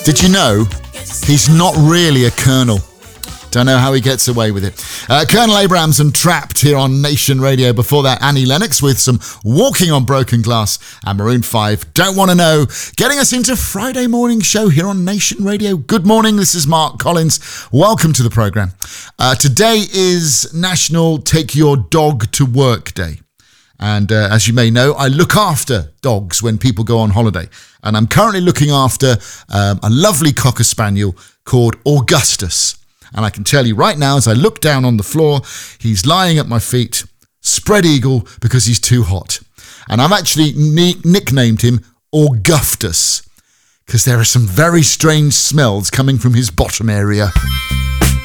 Did you know he's not really a colonel? Don't know how he gets away with it. Colonel Abrams and Trapped here on Nation Radio. Before that, Annie Lennox with some Walking on Broken Glass, and Maroon 5, Don't Want to Know, getting us into Friday morning show here on Nation Radio. Good morning, this is Mark Collins. Welcome to the programme. Today is National Take Your Dog to Work Day. And as you may know, I look after dogs when people go on holiday. And I'm currently looking after a lovely Cocker Spaniel called Augustus. And I can tell you right now, as I look down on the floor, he's lying at my feet, spread eagle, because he's too hot. And I've actually nicknamed him Augustus, because there are some very strange smells coming from his bottom area.